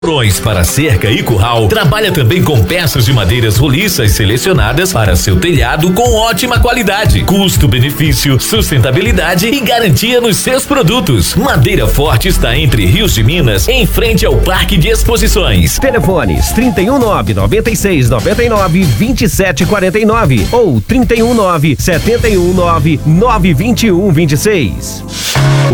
Para cerca e curral, trabalha também com peças de madeiras roliças selecionadas para seu telhado com ótima qualidade, custo-benefício, sustentabilidade e garantia nos seus produtos. Madeira Forte está entre Rios de Minas, em frente ao Parque de Exposições. Telefones 319-9699-2749 ou 319-719-921-26.